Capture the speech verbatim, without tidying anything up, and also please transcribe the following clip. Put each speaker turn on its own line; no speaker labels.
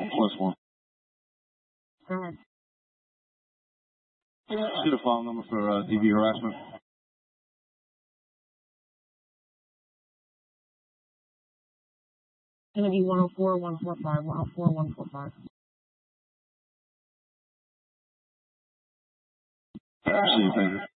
Plus one.
Go ahead.
See the file number for uh, D V harassment.
It's going to be one oh four, one forty-five, one oh four, one forty-five.
Actually, thank you.